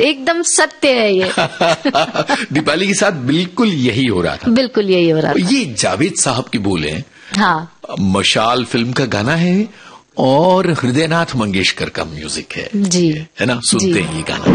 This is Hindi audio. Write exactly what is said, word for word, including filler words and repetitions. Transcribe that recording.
एकदम सत्य है ये। दीपाली के साथ बिल्कुल यही हो रहा था। बिल्कुल यही हो रहा था। ये जावेद साहब की बोले हैं। हाँ, मशाल फिल्म का गाना है और हृदयनाथ मंगेशकर का म्यूजिक है जी, है ना, सुनते हैं ये गाना।